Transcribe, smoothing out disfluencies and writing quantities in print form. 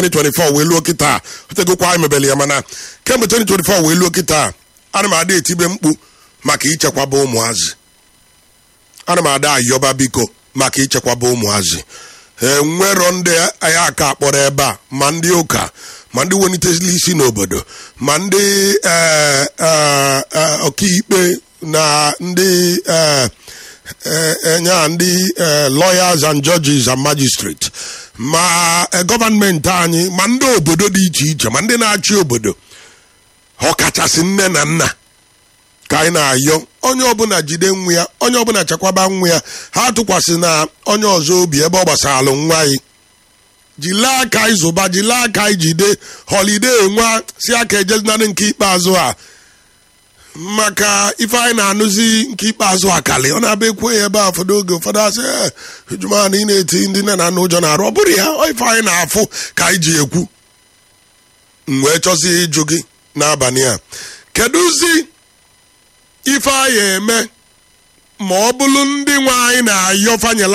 2024 wee luo kịta otegokwa anyị mebeli ya mana kemgbe 2024 wee luo kịta ana m ada etibe mkpu maka ichekwaba ụmụazị ana m ada ayọba biko maka ichekwaba ụmụazị nwero ndị anyị aka akpọrọ ebe a ma ndị ụka ma ndị wenitezili isi n'obodo ma ndị ọkaikpe na ndị ndị lawyers and judges and magistrates ma gọọmenti anyị ma ndị obodo dị iche iche ma ndị na-achị obodo ọkachasị nne na nna ka anyị na-ayọ onye ọbụla jide nwa ya onye ọbụla chekwaba nwa ya ha atụkwasị na onye ọzọ obi ebe ọ gbasara nwa anyị jile aka anyị zụba jile aka anyị jide holiday nwa si aka ejezinarị nke ikpeazụ a maka ife anyị na-anụzi nke ikpeazụ akali ọ na-abịa ekwe ya ebe a ụfọdụ oge ụfọdụ asị ejumana ị na-eti ndị nne na nna ụjọ na-arụ ọ bụrụ ya ife anyị na-afụ ka anyị ji ekwu wee chọzi ịjụ gị n'abalị a kedụzi ife anyị eme ma ọ bụrụ ndị nwe anyị na-ayọ fanyela